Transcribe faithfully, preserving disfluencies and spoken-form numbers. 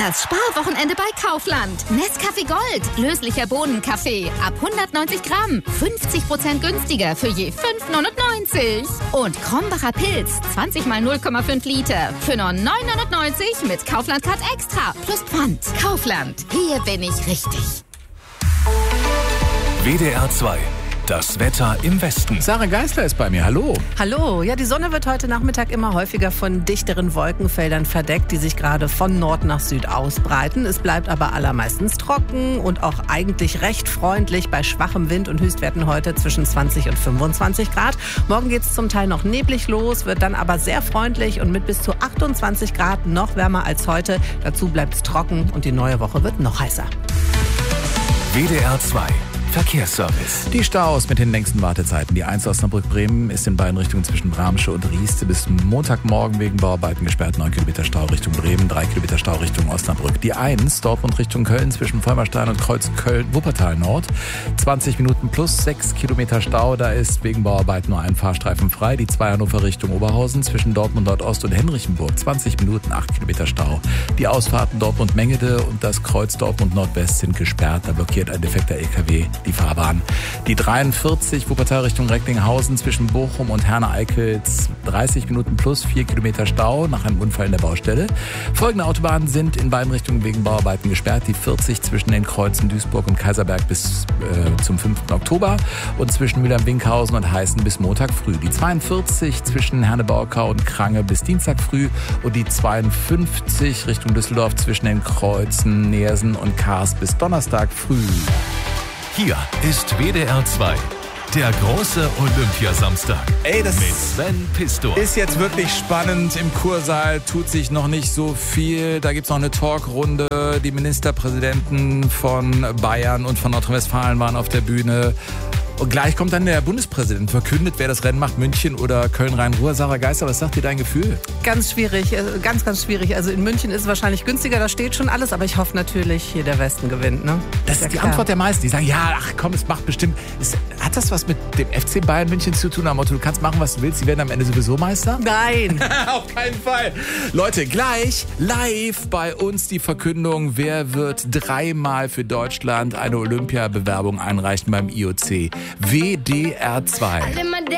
Das Sparwochenende bei Kaufland. Nescafé Gold, löslicher Bohnenkaffee. Ab hundertneunzig Gramm. fünfzig Prozent günstiger für je fünf neunundneunzig. Und Krombacher Pilz, zwanzig mal null Komma fünf Liter. Für nur neun neunundneunzig mit Kaufland Card Extra. Plus Pfand. Kaufland. Hier bin ich richtig. W D R zwei. Das Wetter im Westen. Sarah Geisler ist bei mir. Hallo. Hallo. Ja, die Sonne wird heute Nachmittag immer häufiger von dichteren Wolkenfeldern verdeckt, die sich gerade von Nord nach Süd ausbreiten. Es bleibt aber allermeistens trocken und auch eigentlich recht freundlich bei schwachem Wind und Höchstwerten heute zwischen zwanzig und fünfundzwanzig Grad. Morgen geht es zum Teil noch neblig los, wird dann aber sehr freundlich und mit bis zu achtundzwanzig Grad noch wärmer als heute. Dazu bleibt es trocken und die neue Woche wird noch heißer. W D R zwei. Verkehrsservice. Die Staus mit den längsten Wartezeiten. Die eins Osnabrück-Bremen ist in beiden Richtungen zwischen Bramsche und Rieste bis Montagmorgen wegen Bauarbeiten gesperrt. neun Kilometer Stau Richtung Bremen, drei Kilometer Stau Richtung Osnabrück. Die eins Dortmund Richtung Köln zwischen Vollmerstein und Kreuz Köln-Wuppertal Nord. zwanzig Minuten plus sechs Kilometer Stau. Da ist wegen Bauarbeiten nur ein Fahrstreifen frei. Die zwei Hannover Richtung Oberhausen zwischen Dortmund Nordost und Henrichenburg. zwanzig Minuten, acht Kilometer Stau. Die Ausfahrten Dortmund-Mengede und das Kreuz Dortmund Nordwest sind gesperrt. Da blockiert ein defekter L K W die Fahrbahn. Die dreiundvierzig Wuppertal Richtung Recklinghausen zwischen Bochum und Herne-Eickel dreißig Minuten plus vier Kilometer Stau nach einem Unfall in der Baustelle. Folgende Autobahnen sind in beiden Richtungen wegen Bauarbeiten gesperrt. Die vierzig zwischen den Kreuzen Duisburg und Kaiserberg bis äh, zum fünften Oktober und zwischen Mülheim-Winkhausen und Heißen bis Montag früh. Die zweiundvierzig zwischen Herne-Borkau und Krange bis Dienstag früh und die zweiundfünfzig Richtung Düsseldorf zwischen den Kreuzen Neersen und Kars bis Donnerstag früh. Hier ist W D R zwei. Der große Olympiasamstag. Ey, das mit Sven Pistor. Ist jetzt wirklich spannend. Im Kursaal tut sich noch nicht so viel. Da gibt's noch eine Talkrunde. Die Ministerpräsidenten von Bayern und von Nordrhein-Westfalen waren auf der Bühne. Und gleich kommt dann der Bundespräsident, verkündet, wer das Rennen macht, München oder Köln-Rhein-Ruhr. Sarah Geisler, was sagt dir dein Gefühl? Ganz schwierig, ganz, ganz schwierig. Also in München ist es wahrscheinlich günstiger, da steht schon alles, aber ich hoffe natürlich, hier der Westen gewinnt. Ne? Das ist ja die klar. Antwort der meisten. Die sagen, ja, ach komm, es macht bestimmt. Ist, hat das was mit dem F C Bayern München zu tun? Am Motto, du kannst machen, was du willst, sie werden am Ende sowieso Meister? Nein. Auf keinen Fall. Leute, gleich live bei uns die Verkündung, wer wird dreimal für Deutschland eine Olympiabewerbung einreichen beim I O C. W D R zwei.